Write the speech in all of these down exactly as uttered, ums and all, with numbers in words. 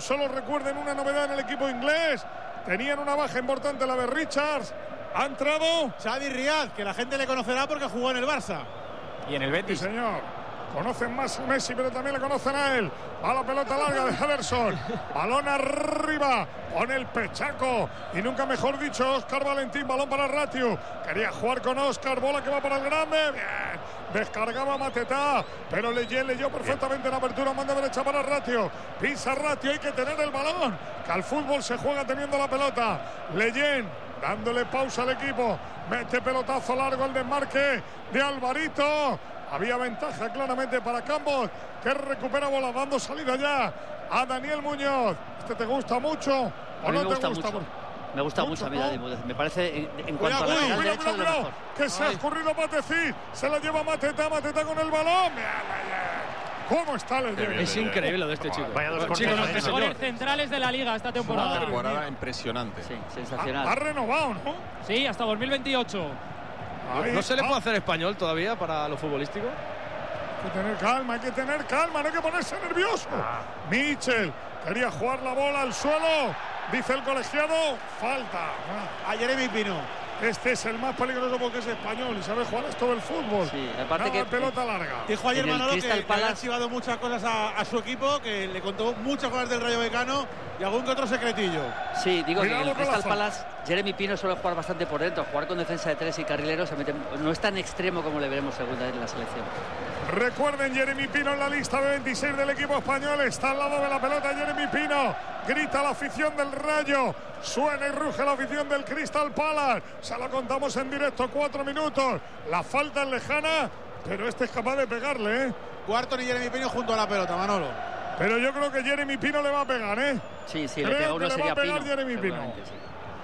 solo recuerden una novedad en el equipo inglés. Tenían una baja importante, la de Richards. Ha entrado Xavi Riad, que la gente le conocerá porque jugó en el Barça. Y en el Betis. Sí, señor. Conocen más a Messi, pero también le conocen a él. Va la pelota larga de Ederson. Balón arriba. Pone el pechaco. Y nunca mejor dicho, Óscar Valentín. Balón para Ratiu. Quería jugar con Óscar. Bola que va para el grande. Bien. Descargaba Mateta. Pero Leyen leyó perfectamente la apertura. Manda derecha para Ratiu. Pisa Ratiu. Hay que tener el balón. Que al fútbol se juega teniendo la pelota. Leyen dándole pausa al equipo. Mete pelotazo largo el desmarque de Alvarito. Había ventaja claramente para Campos, que recupera bola, dando salida ya a Daniel Muñoz. ¿Este te gusta mucho o no te gusta? Mucho. Me gusta mucho, mucho a mí, ¿no? Dani. Me parece, en, en cuanto cuidado, a la cuidado, final, cuidado, cuidado, cuidado, que se ha escurrido Patecín. Se la lleva Mateta, Mateta con el balón. ¿Cómo está el Leyen? Es increíble lo de este chico. Vaya dos Los chicos, cortes, este señor. señor. Centrales de la Liga esta temporada. Una temporada impresionante. Sí, sensacional. Ha, ha renovado, ¿no? Sí, hasta dos mil veintiocho. Ahí, ¿No se le ah. puede hacer español todavía para lo futbolístico? Hay que tener calma, hay que tener calma, no hay que ponerse nervioso. Mitchell quería jugar la bola al suelo, dice el colegiado, falta. A Jeremy Pino. Este es el más peligroso porque es español y sabe jugar esto del fútbol. Sí, aparte Nada, que pelota larga. Dijo ayer En el Manolo que, Crystal que había Palace- archivado muchas cosas a, a su equipo, que le contó muchas cosas del Rayo Vallecano y algún que otro secretillo. Sí, digo Cuidado que en el con la Crystal zona. Palace Jeremy Pino suele jugar bastante por dentro, jugar con defensa de tres y carrilero se mete, no es tan extremo como le veremos segunda vez en la selección. Recuerden, Jeremy Pino en la lista de veintiséis del equipo español. Está al lado de la pelota Jeremy Pino. Grita la afición del Rayo. Suena y ruge la afición del Crystal Palace. Se lo contamos en directo, cuatro minutos. La falta es lejana, pero este es capaz de pegarle, ¿eh? Wharton y Jeremy Pino junto a la pelota, Manolo. Pero yo creo que Jeremy Pino le va a pegar, ¿eh? Sí, sí, Creo le pega que uno le va sería a pegar Pino. Jeremy Pino. seguramente, sí.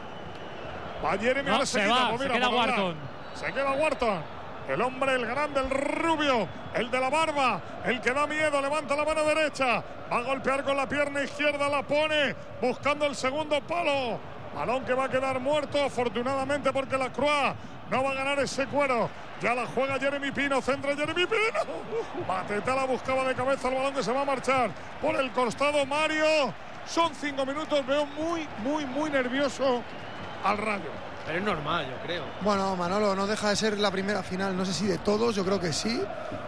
Va Jeremy, No, ahora se quita, va, pues se mira, queda por hablar. Wharton. Se queda Wharton. El hombre, el grande, el rubio, el de la barba, el que da miedo, levanta la mano derecha, va a golpear con la pierna izquierda, la pone, buscando el segundo palo. Balón que va a quedar muerto, afortunadamente, porque la Croix no va a ganar ese cuero. Ya la juega Jeremy Pino, centra Jeremy Pino. Mateta la buscaba de cabeza, el balón que se va a marchar por el costado Mario. Son cinco minutos, veo muy, muy, muy nervioso al Rayo. Pero es normal, yo creo. Bueno, Manolo, no deja de ser la primera final, no sé si de todos, yo creo que sí.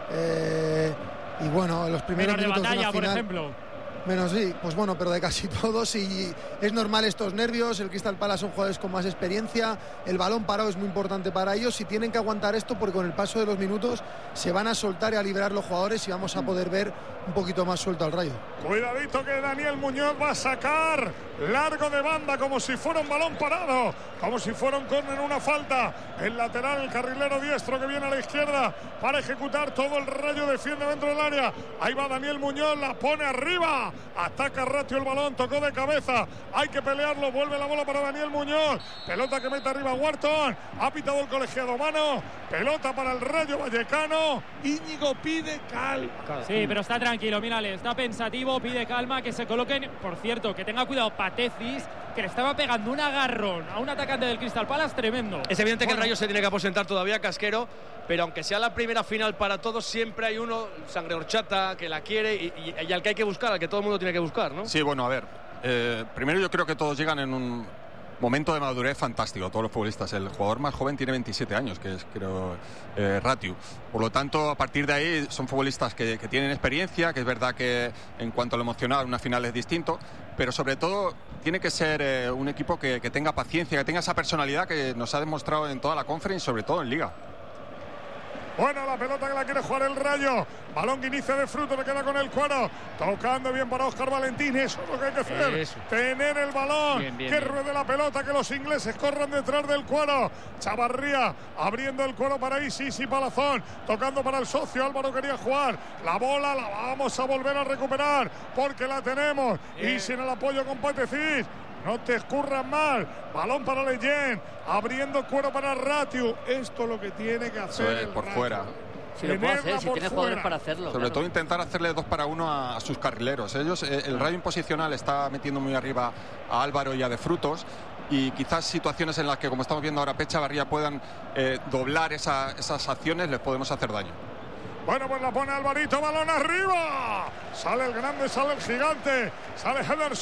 Eh, y bueno, los primeros Menos de minutos batalla, de una por final, ejemplo. menos sí, pues bueno, pero de casi todos, y es normal estos nervios. El Crystal Palace son jugadores con más experiencia, el balón parado es muy importante para ellos y tienen que aguantar esto porque con el paso de los minutos se van a soltar y a liberar los jugadores y vamos a poder ver un poquito más suelto al Rayo. Cuidadito que Daniel Muñoz va a sacar largo de banda como si fuera un balón parado, como si fuera un córner, una falta. El lateral, el carrilero diestro que viene a la izquierda para ejecutar todo el Rayo, defiende dentro del área. Ahí va Daniel Muñoz, la pone arriba, ataca Ratio el balón, tocó de cabeza, hay que pelearlo, vuelve la bola para Daniel Muñoz, pelota que mete arriba Wharton, ha pitado el colegiado mano, pelota para el Rayo Vallecano. Íñigo pide calma. Sí, pero está tranquilo, mírale, está pensativo, pide calma, que se coloquen. Por cierto, que tenga cuidado Patecis, que le estaba pegando un agarrón a un atacante del Crystal Palace tremendo. Es evidente Bueno, que el Rayo se tiene que aposentar todavía, Casquero, pero aunque sea la primera final para todos, siempre hay uno, sangre horchata, que la quiere y, y, y al que hay que buscar, al que todo el mundo tiene que buscar, ¿no? Sí, bueno, a ver. Eh, primero yo creo que todos llegan en un momento de madurez fantástico, todos los futbolistas. El jugador más joven tiene veintisiete años, que es, creo, eh, Ratiu. Por lo tanto, a partir de ahí son futbolistas que, que tienen experiencia, que es verdad que en cuanto a lo emocional una final es distinto, pero sobre todo tiene que ser eh, un equipo que, que tenga paciencia, que tenga esa personalidad que nos ha demostrado en toda la Conference, sobre todo en Liga. Bueno, la pelota que la quiere jugar el Rayo. Balón que inicia de Fruto, le queda con el cuero. Tocando bien para Óscar Valentín. Eso es lo que hay que hacer. Eso. Tener el balón. Bien, bien, que bien. ruede la pelota, que los ingleses corran detrás del cuero. Chavarría abriendo el cuero para Isis y Palazón. Tocando para el socio. Álvaro quería jugar. La bola la vamos a volver a recuperar porque la tenemos. Bien. Y sin el apoyo con Patecís. No te escurras mal. Balón para Leyen. Abriendo cuero para Ratiu. Esto es lo que tiene que hacer. Eso es, el por Rayo. fuera. Si lo puede Tenerla hacer, si por tiene fuera. jugadores para hacerlo. Sobre claro. todo intentar hacerle dos para uno a, a sus carrileros. Ellos, eh, el Rayo imposicional está metiendo muy arriba a Álvaro y a De Frutos. Y quizás situaciones en las que, como estamos viendo ahora, Pecha Barría puedan eh, doblar esa, esas acciones, les podemos hacer daño. Bueno, pues la pone Alvarito, balón arriba. Sale el grande, sale el gigante. Sale Ederson.